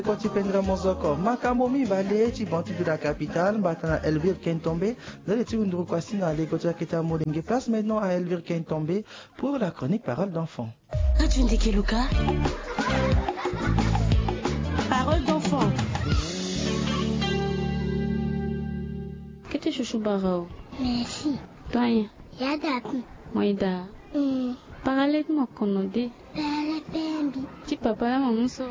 Koti pendra mozoko makambo mibale chibantu de la capitale batana Elvire Kentombe dans les tiundru kwasina les koti akita molinge. Place maintenant à Elvire Kentombe pour la chronique Parole d'enfant. Radio Ndekeluka. Parole d'enfant. Kete chouchou barao. Merci. Doyen. Yadapi. Moïda. Parallèle mo konode. Parallèle pembi. Ti papa la maman so.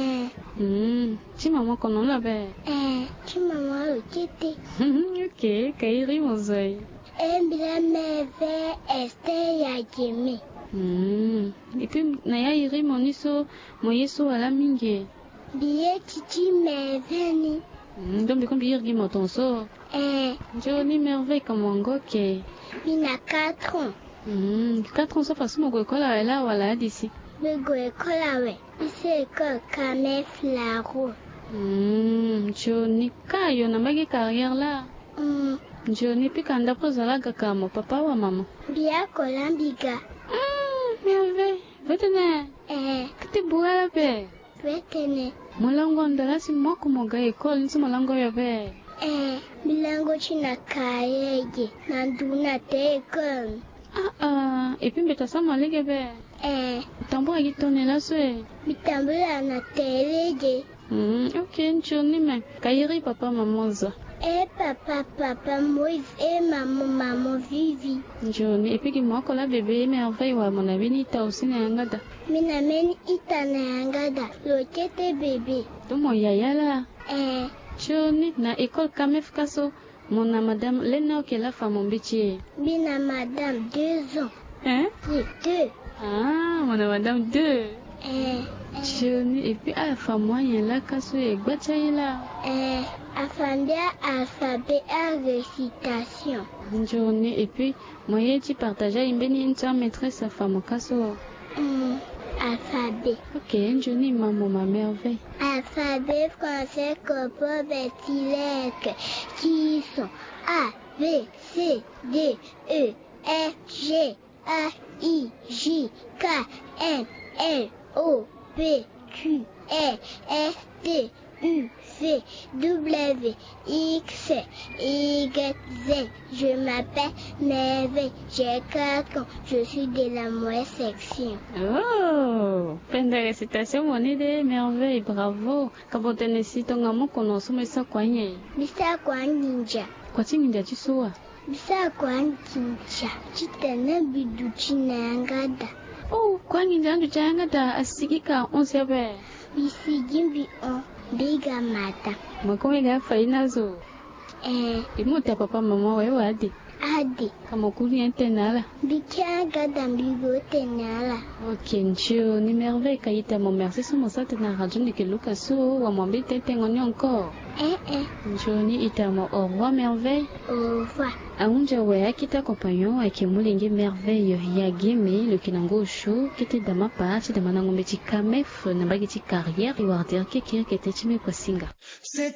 Ti maman konon la be. Ti maman o kete. Ok, kairi mozoi. Embila meve este ya jeme. Et puis na ya iri moniso moyeso ala mingi. Biye titi meve ni. Donc comme biir gi moton so. Johnny merveille comme un goke. Il a 4 ans. 4 ans, ça passe mon école là, voilà, d'ici. Le go école, ouais. C'est école Kamé Flaro. Johnny, kayo na magi carrière là. Johnny, puis quand d'après ça là, kama, papa ou maman? Bien Colombiga. Merveille, venez. Que tu bois la paix? Venez. Molango ndala si moi comme gars école, ni si molango ya paix. Milango china kayeje, nanduna tekon. Et puis mbeta sama lege be. Tambo agi tonne la swe. Mitambo na teleje. Ok, nchoni me. Kairi papa mamoza. Papa Moïse maman Vivi. Nchoni, et puis ki mwako la bébé merveille wa mon ami ni ta aussi na yangada. Mina meni ita na yangada. Lokete bébé. Tomo yaya la. Nchoni, na école Kamef Kaso. Mon madame Lena qui est la femme mbiti. Bina madame 2 ans. Oui, 2. Mon madame 2. Et puis à la femme moyenne là kaso e gbachayi là. Afandia alphabet à récitation. Une journée et puis moyen tu partager une béni une maîtresse sa femme kaso. Alphabet. Ok, une journée maman ma merveille. Alphabet français composé de 6 lettres qui sont A, B, C, D, E, F, G, A, I, J, K, N, L, O, P, Q, R, S, T, U, V, W, X, Y, Z. Je m'appelle Merveille, j'ai 4 ans, je suis de la moelle section. Oh, fin de récitation, mon idée, merveille, bravo. Quand tu es ici, ton amour connaît, mais ça quoi n'y est? Bisa kwa ninja. Quoi tu ninja tu sois? Bisa kwa ninja. Chitana bidu chinangada. Oh, kwa ninja ndu changada asikika on sebe. Bisi jimbi on biga mata. Mwakome ga faina zo. Imuta papa mama wewe adi. Adi. Kama kuli entenala. Bikianga dambigo tenala. Ok, ncho, ni merveille kaita mon merci sur mon site na radio Ndekeluka so wa mwambi tete ngoni encore. Ncho ni itamo au revoir merveille. Au revoir. Aunja we akita compagnon akimulingi merveille ya game le kinango show kete dama parti dama ngombe ti kamef na bagiti carrière et warder keke kete chime kwa singa.